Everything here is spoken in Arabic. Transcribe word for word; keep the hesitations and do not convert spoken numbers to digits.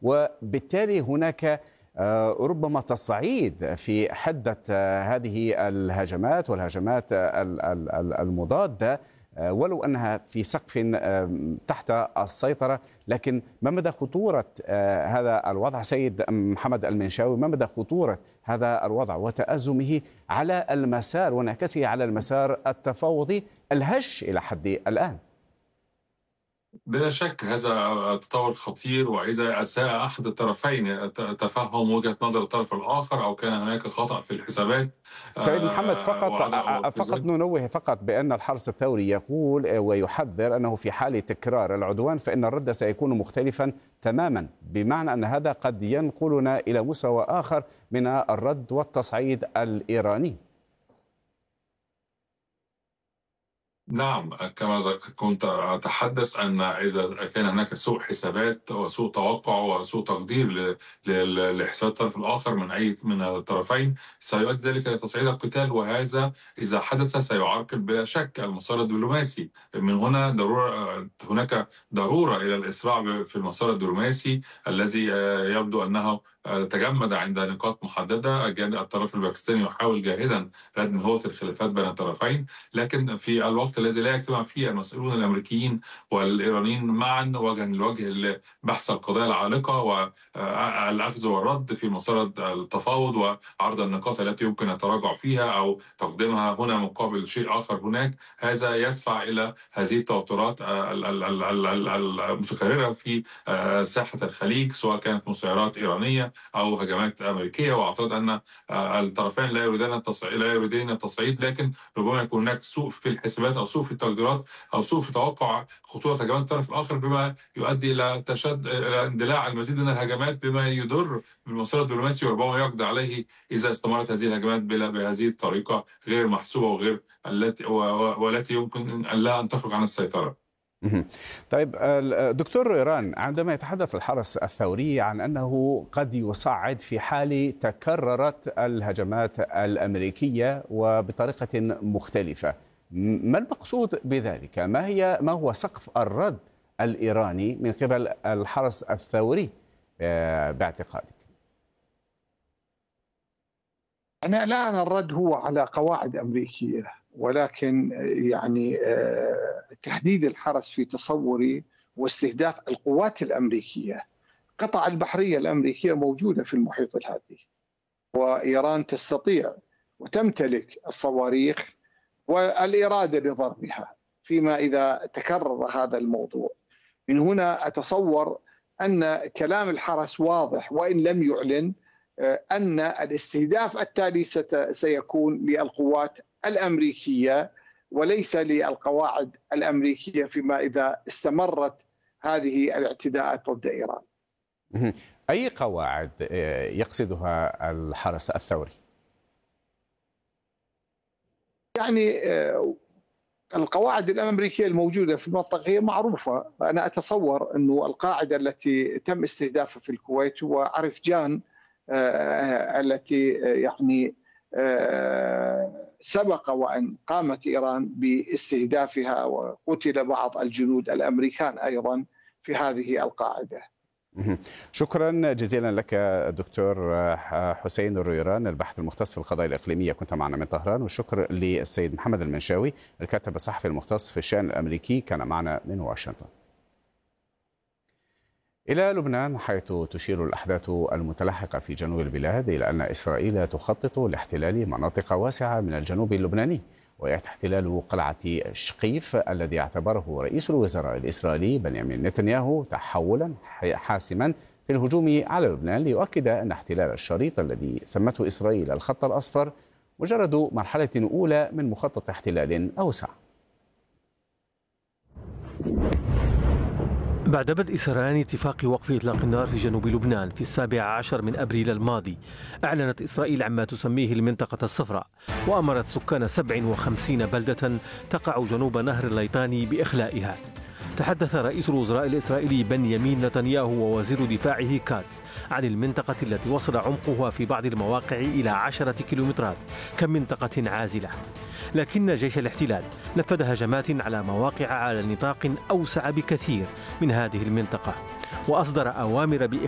وبالتالي هناك ربما تصعيد في حدة هذه الهجمات والهجمات المضادة، ولو أنها في سقف تحت السيطرة. لكن ما مدى خطورة هذا الوضع سيد محمد المنشاوي؟ ما مدى خطورة هذا الوضع وتأزمه على المسار وانعكاسه على المسار التفاوضي الهش إلى حد الآن؟ بلا شك هذا تطور خطير، وإذا أساء أحد الطرفين تفهم وجهة نظر الطرف الآخر أو كان هناك خطأ في الحسابات. سيد محمد، فقط فقط ننوه فقط بأن الحرس الثوري يقول ويحذر أنه في حال تكرار العدوان فإن الرد سيكون مختلفا تماما، بمعنى أن هذا قد ينقلنا إلى مستوى آخر من الرد والتصعيد الإيراني. نعم، كما كنت أتحدث أن إذا كان هناك سوء حسابات وسوء توقع وسوء تقدير لحساب الطرف الآخر من أي من الطرفين سيؤدي ذلك إلى تصعيد القتال، وهذا إذا حدث سيعرقل بلا شك المسار الدبلوماسي. من هنا ضرورة هناك ضرورة إلى الإسراع في المسار الدبلوماسي الذي يبدو أنه تجمد عند نقاط محددة. الطرف الباكستاني يحاول جاهدا ردم هوة الخلافات بين الطرفين، لكن في الوقت الذي لا يجتمع فيه المسؤولون الأمريكيين والإيرانيين معا وجها لوجه لبحث القضايا العالقة والأخذ والرد في مسار التفاوض وعرض النقاط التي يمكن التراجع فيها أو تقديمها هنا مقابل شيء آخر هناك، هذا يدفع إلى هذه التوترات المتكررة في ساحة الخليج، سواء كانت مسيرات إيرانية أو هجمات أمريكية. وأعتقد أن الطرفين لا يريدان التصعيد لا يريدين التصعيد لكن ربما يكون هناك سوء في الحسابات أو سوء في التقديرات أو سوء في توقع خطورة هجمات الطرف الآخر، بما يؤدي إلى تشد إلى اندلاع المزيد من الهجمات بما يضر بالمسار الدبلوماسي، وربما يقضي عليه إذا استمرت هذه الهجمات بهذه الطريقة غير المحسوبة وغير التي والتي يمكن أن لا أن تخرج عن السيطرة. طيب دكتور إيران، عندما يتحدث الحرس الثوري عن أنه قد يصعد في حال تكررت الهجمات الأمريكية وبطريقة مختلفة، ما المقصود بذلك؟ ما هي ما هو سقف الرد الإيراني من قبل الحرس الثوري باعتقادك؟ أنا الآن الرد هو على قواعد أمريكية، ولكن يعني تحديد الحرس في تصوري واستهداف القوات الأمريكية. قطع البحرية الأمريكية موجودة في المحيط الهادي، وإيران تستطيع وتمتلك الصواريخ والإرادة لضربها فيما إذا تكرر هذا الموضوع. من هنا أتصور أن كلام الحرس واضح وإن لم يعلن أن الاستهداف التالي سيكون للقوات الأمريكية وليس للقواعد الأمريكية فيما إذا استمرت هذه الاعتداءات ضد إيران. أي قواعد يقصدها الحرس الثوري؟ يعني القواعد الأمريكية الموجودة في المنطقة هي معروفة. أنا أتصور أن القاعدة التي تم استهدافها في الكويت هو عرفجان التي يعني سبق وأن قامت إيران باستهدافها وقتل بعض الجنود الأمريكان أيضا في هذه القاعدة. شكرا جزيلا لك دكتور حسين الرويران، الباحث المختص في القضايا الإقليمية، كنت معنا من طهران. والشكر للسيد محمد المنشاوي الكاتب الصحفي المختص في الشأن الأمريكي، كان معنا من واشنطن. إلى لبنان، حيث تشير الأحداث المتلاحقة في جنوب البلاد إلى أن إسرائيل تخطط لاحتلال مناطق واسعة من الجنوب اللبناني، ويأتي احتلال قلعة شقيف الذي اعتبره رئيس الوزراء الإسرائيلي بنيامين نتنياهو تحولا حاسما في الهجوم على لبنان، ليؤكد أن احتلال الشريط الذي سمته إسرائيل الخط الأصفر مجرد مرحلة أولى من مخطط احتلال أوسع. بعد بدء سريان اتفاق وقف إطلاق النار في جنوب لبنان في السابع عشر من أبريل الماضي، أعلنت إسرائيل عما تسميه المنطقة الصفراء، وأمرت سكان سبع وخمسين بلدة تقع جنوب نهر الليطاني بإخلائها. تحدث رئيس الوزراء الإسرائيلي بنيامين نتنياهو ووزير دفاعه كاتز عن المنطقة التي وصل عمقها في بعض المواقع إلى عشرة كيلومترات كمنطقة عازلة، لكن جيش الاحتلال نفذ هجمات على مواقع على نطاق أوسع بكثير من هذه المنطقة، وأصدر أوامر بإخلاء